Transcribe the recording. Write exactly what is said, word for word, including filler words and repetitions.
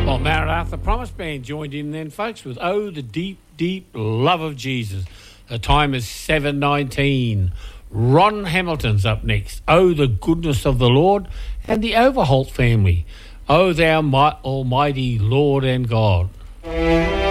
Well, Maranatha Promise Band joined in then, folks, with Oh, the Deep, Deep Love of Jesus. The time is seven nineteen. Ron Hamilton's up next. Oh, the Goodness of the Lord, and the Overholt family. Oh, thou my almighty Lord and God.